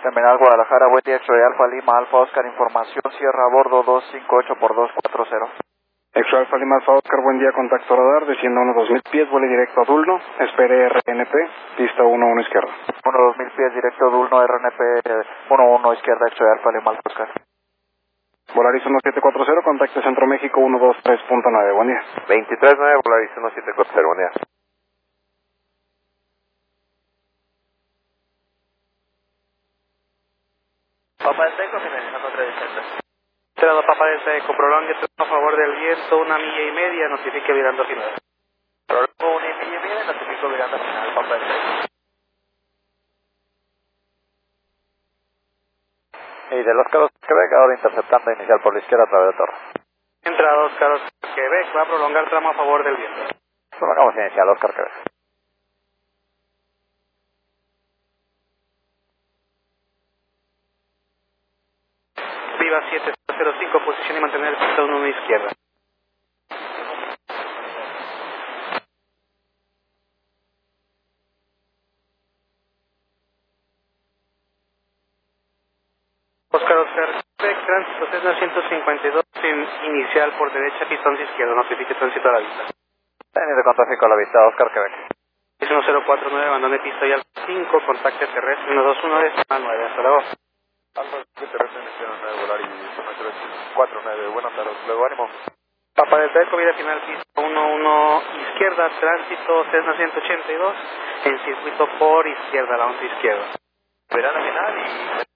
Terminal Guadalajara, buen día, X-Ray Alfa Lima, Alfa Oscar, información, cierra a bordo 258 por 240. X-Ray Alfa Lima, Alfa Oscar, buen día, contacto radar, descienda unos 2000 pies, vuele directo a Dulno, espere RNP, pista 11 izquierda. 2000 pies, directo Dulno, RNP 11 izquierda, X-Ray Alfa Lima, Alfa Oscar. Volaris 1740, contacto Centro México 123.9, buen día. 239, Volaris 1740, buen día. Papa del Seco, finalizando 360. Entrado Papa del Seco, prolongue a favor del viento 1,5 millas, notifique virando final. Prolongo 1,5 millas, notifico virando final, Papa del Seco. Y del Oscar Quebec, ahora interceptando inicial por la izquierda a través de torre. Entrado Oscar Quebec, va a prolongar tramo a favor del viento. Prolongamos inicial, Oscar Quebec. Viva 705, posición y mantener pista 1 izquierda. Oscar Quebec, tránsito Cessna 152, inicial por derecha, pistón izquierdo, notifique tránsito a la vista. Teniendo con tráfico a la vista, Oscar Quebec. 1049, abandone pista y al 5, contacte terrestre 121, decimal 9, hasta luego. Alfa terrestre, emisión 9, Volaris 10349, buenas tardes, luego ánimo. Papa del Seco, vida final, pista 11 izquierda, tránsito Cessna 182, en circuito por izquierda, la 11 izquierda. Verano final y